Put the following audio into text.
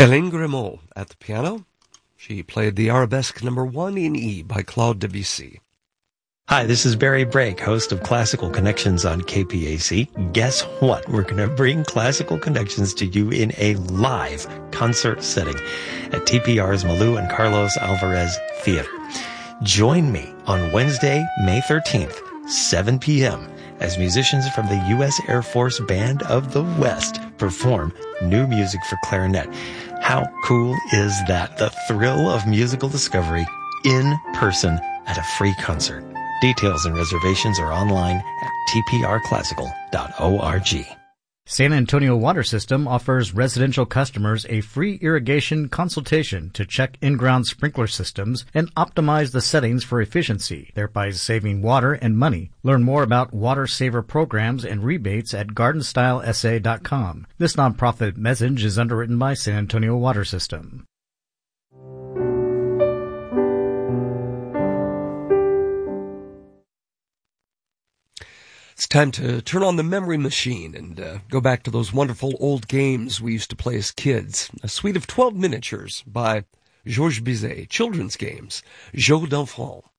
Hélène Grimaud at the piano. She played the Arabesque No. 1 in E by Claude Debussy. Hi, this is Barry Brake, host of Classical Connections on KPAC. Guess what? We're going to bring Classical Connections to you in a live concert setting at TPR's Malou and Carlos Alvarez Theater. Join me on Wednesday, May 13th, 7 p.m. as musicians from the U.S. Air Force Band of the West perform new music for clarinet. How cool is that? The thrill of musical discovery in person at a free concert. Details and reservations are online at tprclassical.org. San Antonio Water System offers residential customers a free irrigation consultation to check in-ground sprinkler systems and optimize the settings for efficiency, thereby saving water and money. Learn more about water saver programs and rebates at gardenstylesa.com. This nonprofit message is underwritten by San Antonio Water System. It's time to turn on the memory machine and go back to those wonderful old games we used to play as kids. A suite of 12 miniatures by Georges Bizet, children's games, Jeux d'enfants.